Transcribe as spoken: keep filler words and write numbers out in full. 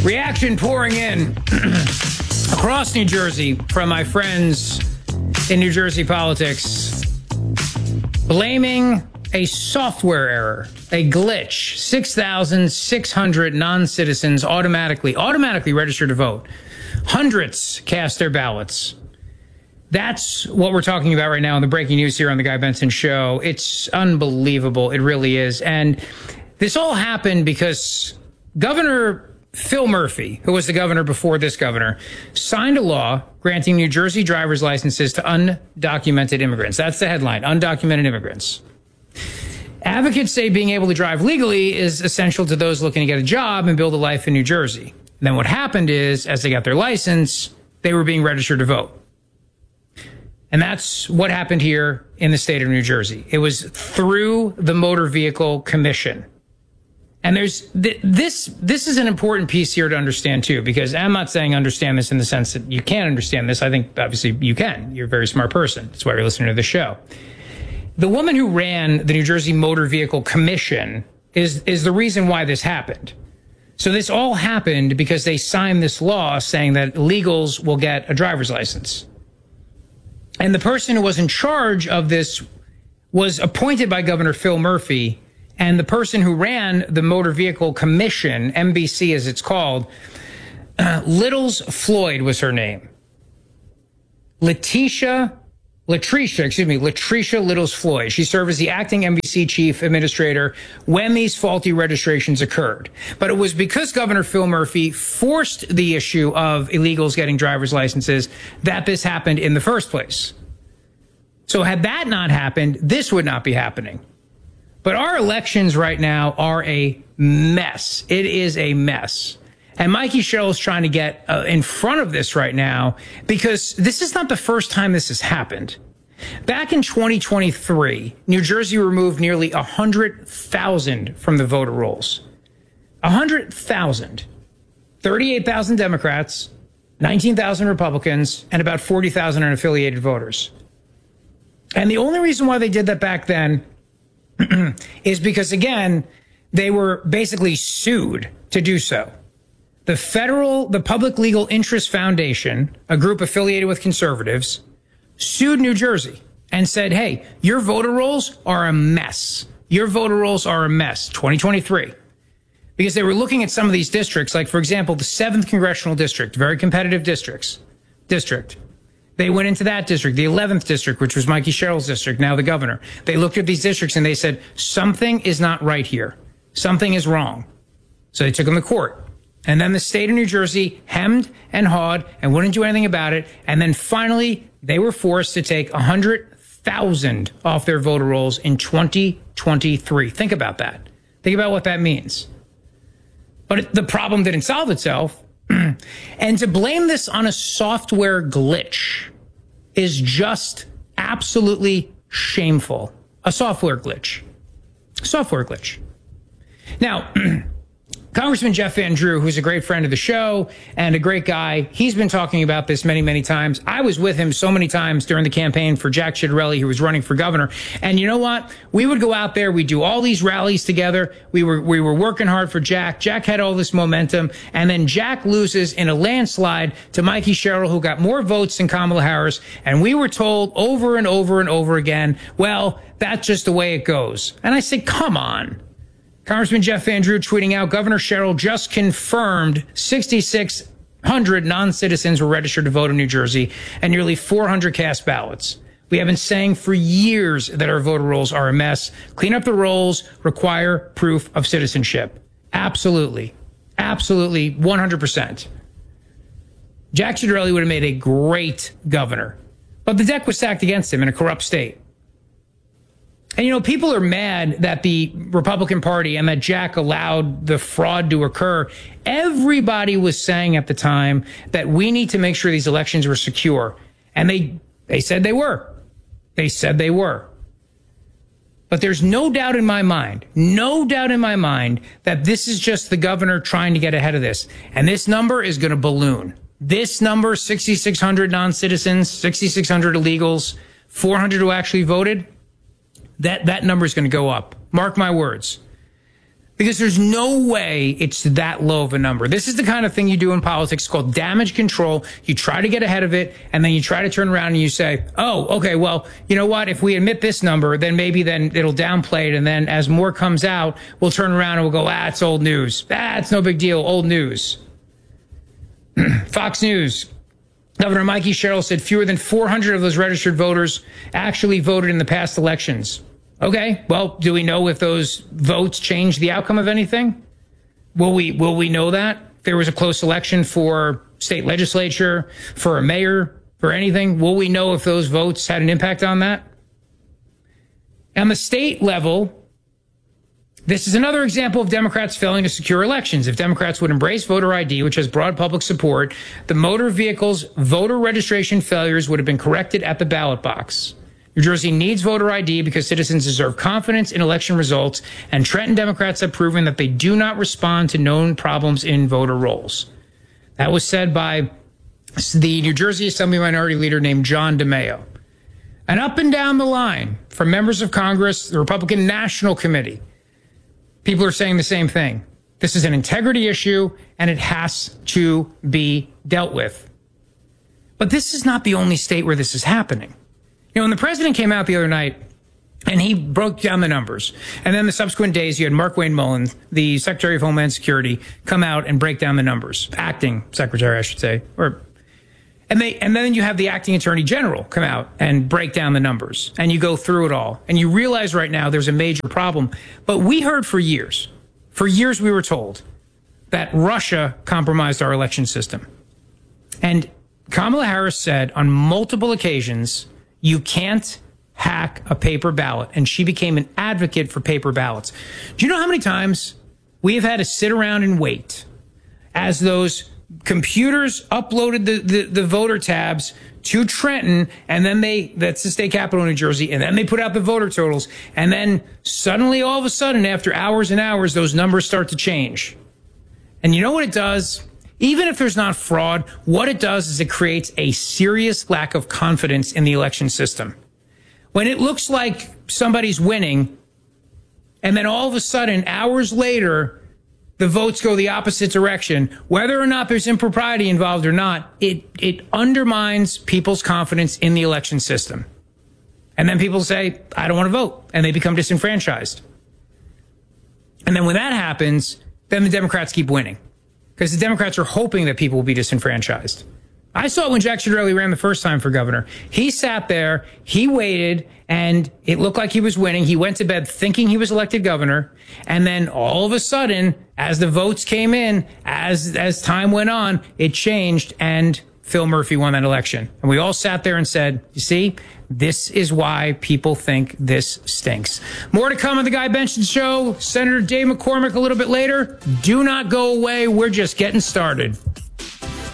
Reaction pouring in across New Jersey from my friends in New Jersey politics, blaming a software error, a glitch. six thousand six hundred non-citizens automatically, automatically registered to vote. Hundreds cast their ballots. That's what we're talking about right now in the breaking news here on the Guy Benson Show. It's unbelievable. It really is. And this all happened because Governor Phil Murphy, who was the governor before this governor, signed a law granting New Jersey driver's licenses to undocumented immigrants. That's the headline, undocumented immigrants. Advocates say being able to drive legally is essential to those looking to get a job and build a life in New Jersey. And then what happened is, as they got their license, they were being registered to vote. And that's what happened here in the state of New Jersey. It was through the Motor Vehicle Commission. And there's th- this this is an important piece here to understand, too, because I'm not saying understand this in the sense that you can't understand this. I think, obviously, you can. You're a very smart person. That's why you're listening to the show. The woman who ran the New Jersey Motor Vehicle Commission is, is the reason why this happened. So this all happened because they signed this law saying that illegals will get a driver's license. And the person who was in charge of this was appointed by Governor Phil Murphy. And the person who ran the Motor Vehicle Commission, M B C as it's called, uh, Littles Floyd was her name. Letitia, Latricia, excuse me, Latricia Littles Floyd. She served as the acting M B C chief administrator when these faulty registrations occurred. But it was because Governor Phil Murphy forced the issue of illegals getting driver's licenses that this happened in the first place. So had that not happened, this would not be happening. But our elections right now are a mess. It is a mess. And Mikey Sherrill is trying to get uh, in front of this right now because this is not the first time this has happened. Back in twenty twenty-three, New Jersey removed nearly one hundred thousand from the voter rolls. one hundred thousand. thirty-eight thousand Democrats, nineteen thousand Republicans, and about forty thousand unaffiliated voters. And the only reason why they did that back then is because, again, they were basically sued to do so. The federal, the Public Legal Interest Foundation, a group affiliated with conservatives, sued New Jersey and said, hey, your voter rolls are a mess. Your voter rolls are a mess, twenty twenty-three. Because they were looking at some of these districts, like, for example, the seventh Congressional District, very competitive districts, district. They went into that district, the eleventh district, which was Mikey Sherrill's district, now the governor. They looked at these districts and they said, something is not right here. Something is wrong. So they took them to court. And then the state of New Jersey hemmed and hawed and wouldn't do anything about it. And then finally, they were forced to take one hundred thousand off their voter rolls in twenty twenty-three. Think about that. Think about what that means. But the problem didn't solve itself. And to blame this on a software glitch is just absolutely shameful. A software glitch. Software glitch. Now, Congressman Jeff Van Drew, who's a great friend of the show and a great guy, he's been talking about this many, many times. I was with him so many times during the campaign for Jack Ciattarelli, who was running for governor. And you know what? We would go out there, we'd do all these rallies together. We were we were working hard for Jack. Jack had all this momentum. And then Jack loses in a landslide to Mikey Sherrill, who got more votes than Kamala Harris. And we were told over and over and over again, well, that's just the way it goes. And I said, come on. Congressman Jeff Van Drew tweeting out, Governor Sherrill just confirmed sixty-six hundred non-citizens were registered to vote in New Jersey and nearly four hundred cast ballots. We have been saying for years that our voter rolls are a mess. Clean up the rolls, require proof of citizenship. Absolutely. Absolutely. one hundred percent. Jack Ciattarelli would have made a great governor, but the deck was stacked against him in a corrupt state. And, you know, people are mad that the Republican Party and that Jack allowed the fraud to occur. Everybody was saying at the time that we need to make sure these elections were secure. And they, they said they were. They said they were. But there's no doubt in my mind, no doubt in my mind that this is just the governor trying to get ahead of this. And this number is going to balloon. This number, sixty-six hundred non-citizens, sixty-six hundred illegals, four hundred who actually voted, that, that number is going to go up. Mark my words. Because there's no way it's that low of a number. This is the kind of thing you do in politics called damage control. You try to get ahead of it, and then you try to turn around and you say, oh, okay, well, you know what? If we admit this number, then maybe then it'll downplay it, and then as more comes out, we'll turn around and we'll go, ah, it's old news. Ah, it's no big deal, old news. Fox News. Governor Mikey Sherrill said fewer than four hundred of those registered voters actually voted in the past elections. Okay, well, do we know if those votes change the outcome of anything? Will we will we know that? If there was a close election for state legislature, for a mayor, for anything, will we know if those votes had an impact on that? On the state level, this is another example of Democrats failing to secure elections. If Democrats would embrace voter I D, which has broad public support, the motor vehicles voter registration failures would have been corrected at the ballot box. New Jersey needs voter I D because citizens deserve confidence in election results, and Trenton Democrats have proven that they do not respond to known problems in voter rolls. That was said by the New Jersey Assembly Minority Leader named John DeMaio. And up and down the line, from members of Congress, the Republican National Committee, people are saying the same thing. This is an integrity issue, and it has to be dealt with. But this is not the only state where this is happening. You know, when the president came out the other night and he broke down the numbers, and then the subsequent days you had Mark-Wayne Mullin, the Secretary of Homeland Security, come out and break down the numbers, acting secretary, I should say, or and they and then you have the acting attorney general come out and break down the numbers, and you go through it all, and you realize right now there's a major problem. But we heard for years, for years we were told that Russia compromised our election system, and Kamala Harris said on multiple occasions, you can't hack a paper ballot. And she became an advocate for paper ballots. Do you know how many times we have had to sit around and wait as those computers uploaded the, the, the voter tabs to Trenton, and then they, that's the state capital of New Jersey, and then they put out the voter totals, and then suddenly, all of a sudden, after hours and hours, those numbers start to change. And you know what it does? Even if there's not fraud, what it does is it creates a serious lack of confidence in the election system. When it looks like somebody's winning, and then all of a sudden, hours later, the votes go the opposite direction, whether or not there's impropriety involved or not, it, it undermines people's confidence in the election system. And then people say, I don't want to vote, and they become disenfranchised. And then when that happens, then the Democrats keep winning. Because the Democrats are hoping that people will be disenfranchised. I saw it when Jack Ciattarelli ran the first time for governor. He sat there, he waited, and it looked like he was winning. He went to bed thinking he was elected governor. And then all of a sudden, as the votes came in, as, as time went on, it changed, and Phil Murphy won that election. And we all sat there and said, you see, this is why people think this stinks. More to come on the Guy Benson Show. Senator Dave McCormick a little bit later. Do not go away. We're just getting started.